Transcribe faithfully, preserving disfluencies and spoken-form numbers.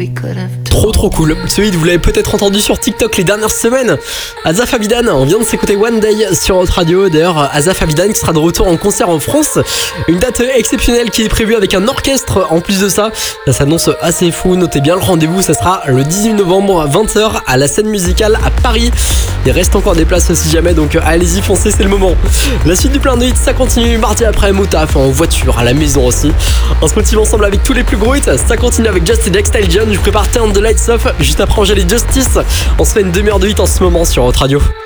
Trop trop cool. Ce hit, vous l'avez peut-être entendu sur TikTok les dernières semaines. Asaf Avidan, on vient de s'écouter One Day sur notre radio. D'ailleurs, Asaf Avidan qui sera de retour en concert en France. Une date exceptionnelle qui est prévue avec un orchestre en plus de ça. Ça s'annonce assez fou. Notez bien le rendez-vous, ça sera le dix-huit novembre, vingt heures à la scène musicale à Paris. Il reste encore des places si jamais, donc allez-y, foncez, c'est le moment. La suite du plein de hits, ça continue mardi après au taf, en voiture, à la maison aussi. On se motive ensemble avec tous les plus gros hits. Ça continue avec Just et Dextyle John. Je prépare Turn the Lights Off. Juste après Angèle et Justice. On se fait une demi-heure de hits en ce moment sur votre radio.